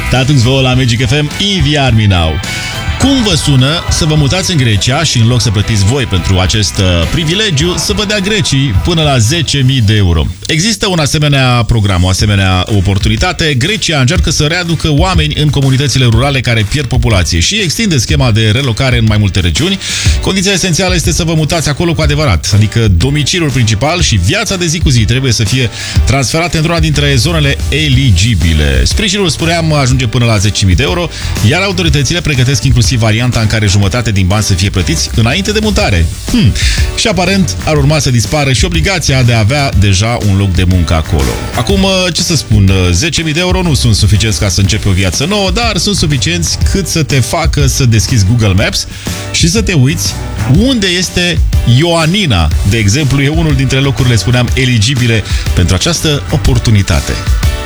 Tatunți vouă la Magic FM, Inviar Minau. Cum vă sună să vă mutați în Grecia și în loc să plătiți voi pentru acest privilegiu, să vă dea grecii până la 10.000 de euro? Există un asemenea program, o asemenea oportunitate. Grecia încearcă să readucă oameni în comunitățile rurale care pierd populație și extinde schema de relocare în mai multe regiuni. Condiția esențială este să vă mutați acolo cu adevărat, adică domiciliul principal și viața de zi cu zi trebuie să fie transferate într-una dintre zonele eligibile. Sprijinul, spuneam, ajunge până la 10.000 de euro, iar autoritățile pregătesc inclusiv varianta în care jumătate din bani să fie plătiți înainte de mutare. Și aparent ar urma să dispară și obligația de a avea deja un loc de muncă acolo. Acum, ce să spun, 10.000 de euro nu sunt suficienți ca să începi o viață nouă, dar sunt suficienți cât să te facă să deschizi Google Maps și să te uiți unde este Ioannina, de exemplu, e unul dintre locurile, spuneam, eligibile pentru această oportunitate.